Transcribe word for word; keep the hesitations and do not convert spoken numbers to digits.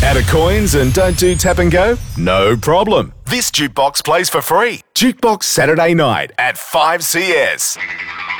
Out of coins and don't do tap and go? No problem. This jukebox plays for free. Jukebox Saturday night at five C S.